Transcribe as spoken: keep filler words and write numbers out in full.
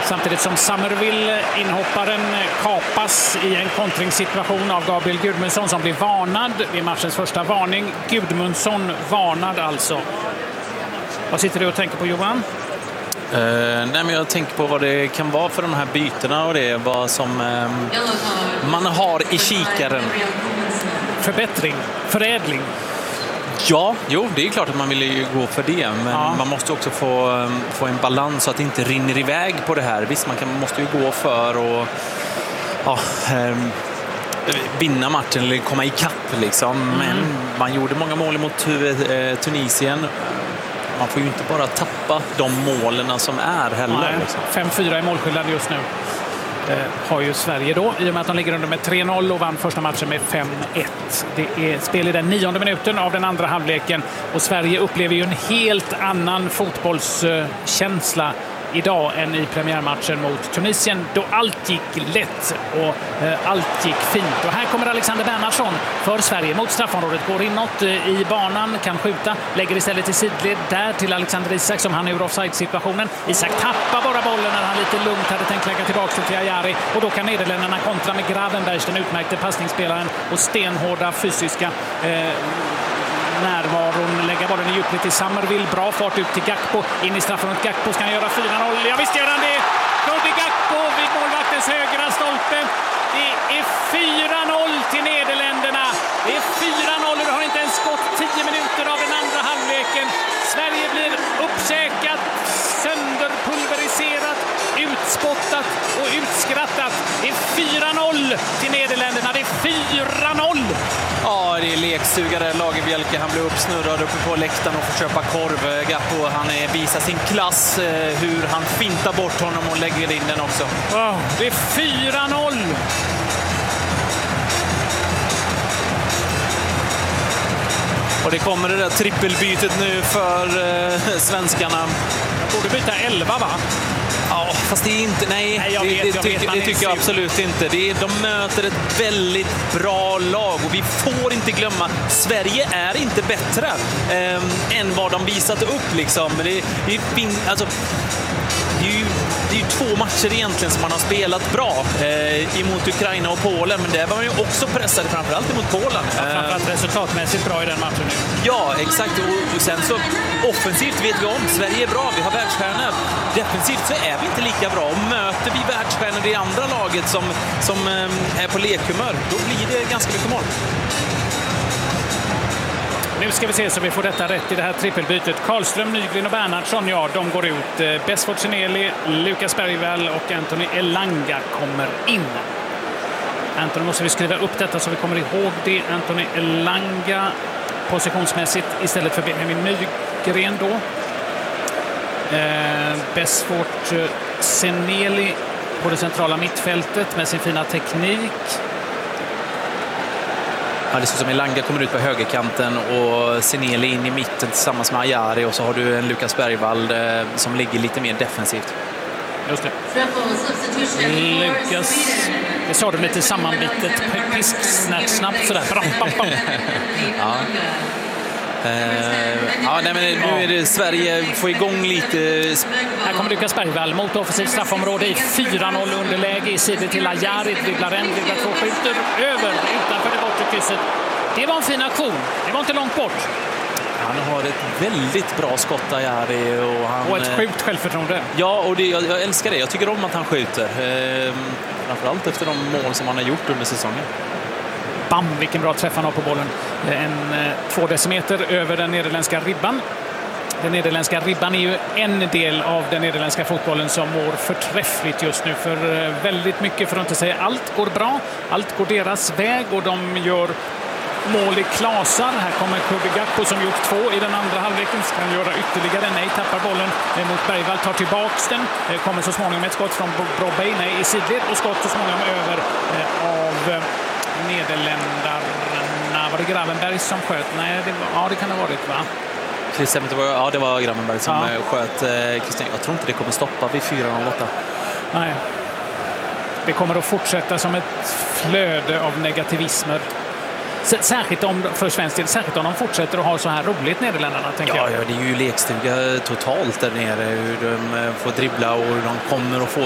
Samtidigt som Summerville, inhopparen, kapas i en kontringssituation av Gabriel Gudmundsson som blir varnad vid matchens första varning. Gudmundsson varnad alltså. Vad sitter du och tänker på, Johan? Uh, nej, men jag tänker på vad det kan vara för de här bytena och det vad som um, man har i kikaren. Förbättring, förädling. Ja, jo, det är klart att man vill ju gå för det, men ja. man måste också få, få en balans så att det inte rinner iväg på det här. Visst, man kan, måste ju gå för och ja, um, vinna matchen eller komma i kapp liksom. Mm. Men man gjorde många mål mot uh, Tunisien. Man får ju inte bara tappa de målen som är heller. Liksom. fem fyra i målskillnad just nu. Eh, har ju Sverige då, i och med att de ligger under med tre noll och vann första matchen med fem ett. Det är spel i den nionde minuten av den andra halvleken och Sverige upplever ju en helt annan fotbollskänsla idag än i premiärmatchen mot Tunisien, då allt gick lätt och eh, allt gick fint. Och här kommer Alexander Bernhardsson för Sverige mot straffområdet, går inåt eh, i banan, kan skjuta, lägger istället till sidled där till Alexander Isak som han är ur offside-situationen. Isak tappar bara bollen när han lite lugnt hade tänkt lägga tillbaka till Ayari, och då kan Nederländerna kontra med Gravenberg, den utmärkte passningsspelaren och stenhårda fysiska eh, närvaron, lägga bollen i djuplet till Summerville, bra fart ut till Gakpo, in i straffområdet. Gakpo ska han göra fyra noll, ja visst gör han det. Cody Gakpo vid målvaktens högra stolpe. Det är fyra noll till Nederländerna. Det är fyra noll och det har inte ens gått tio minuter av den andra halvleken. Sverige blir uppkäkat, sönderpulveriserat, utspottat och utskrattat. Det är fyra noll till Nederländerna. Det är fyra noll. Ja, det är lekstugare Lagerbielke. Han blev uppsnurrad uppe på läktaren och får köpa korv. Gappo, han är, visar sin klass, eh, hur han fintar bort honom och lägger in den också. Oh, det är fyra noll. Och det kommer det där trippelbytet nu för eh, svenskarna. Jag borde byta elva, va? Ja, fast det är inte... Nej, nej jag det, vet, det, jag tycker, vet, det tycker jag absolut inte. Det är, de möter ett väldigt bra lag och vi får inte glömma, Sverige är inte bättre eh, än vad de visat upp. Liksom. Det, det, alltså, det är ju det är ju två matcher egentligen som man har spelat bra eh, emot Ukraina och Polen, men där var man ju också pressad framförallt emot Polen. Ja, framförallt resultatmässigt bra i den matchen nu. Ja, exakt. Och, och sen så offensivt vet vi om, Sverige är bra, vi har världsstjärnor. Defensivt så är vi inte lika bra, och möter vi världsstjärnor i andra laget som, som eh, är på lekhumör, då blir det ganska mycket mål. Nu ska vi se så vi får detta rätt i det här trippelbytet. Karlström, Nygren och Bernhardsson, ja, de går ut. Besford Seneli, Lukas Bergvall och Anthony Elanga kommer in. Anthony, måste vi skriva upp detta så vi kommer ihåg det. Anthony Elanga positionsmässigt istället för Benjamin Nygren då. Eh, Besford Seneli på det centrala mittfältet med sin fina teknik. Ja, det ser ut som Elanga kommer ut på högerkanten och Seneli in i mitten tillsammans med Ayari, och så har du en Lukas Bergvall eh, som ligger lite mer defensivt. Just det. Lukas, det sa du lite sammanbitet, pisksnärt snabbt sådär. Bram, bam, bam. Ja. Uh, ja, nej, men nu är det Sverige får igång lite. Här kommer Lukas Bergvall mot offensivt straffområde i fyra noll underläge i sidor till Ayari, dribblar en, dribblar två, skjuter över utanför det bortre krysset. Det var en fin aktion, det var inte långt bort. Han har ett väldigt bra skott, Ayari, och, han, och ett sjukt självförtroende. Ja, och det, jag, jag älskar det, jag tycker om att han skjuter, uh, framförallt efter de mål som han har gjort under säsongen. Bam, vilken bra träff han har på bollen. En eh, två decimeter över den nederländska ribban. Den nederländska ribban är ju en del av den nederländska fotbollen som mår förträffligt just nu. För eh, väldigt mycket, för att inte säga allt, går bra. Allt går deras väg och de gör mål i klasar. Här kommer Cody Gakpo som gjort två i den andra halvleken. Ska han göra ytterligare? Nej, tappar bollen mot Bergvall, tar tillbaks den. Kommer så småningom ett skott från Brobbey, nej, i sidled, och skott så småningom över eh, av... Eh, Nederländerna. Var det Gravenberg som sköt? Nej, det var, ja, det kan det ha varit, va? Christian, det var, ja, det var Gravenberg som ja. sköt. Eh, Christian, jag tror inte det kommer stoppa vid fyra noll åtta. Nej. Det kommer att fortsätta som ett flöde av negativismer. Särskilt om, för svensk del, särskilt om de fortsätter att ha så här roligt, Nederländerna, tänker ja, jag. Ja, det är ju lekstuga totalt där nere. Hur de får dribbla och hur de kommer att få